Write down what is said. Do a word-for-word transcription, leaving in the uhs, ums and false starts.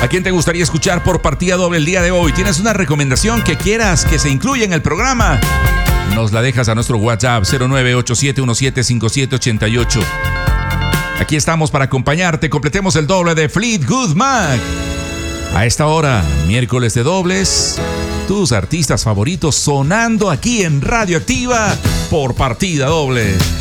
¿A quién te gustaría escuchar por partida doble el día de hoy? ¿Tienes una recomendación que quieras que se incluya en el programa? Nos la dejas a nuestro WhatsApp cero nueve ocho siete uno siete cinco siete ocho ocho. Aquí estamos para acompañarte. Completemos el doble de Fleetwood Mac. A esta hora, miércoles de dobles, tus artistas favoritos sonando aquí en Radio Activa por partida doble.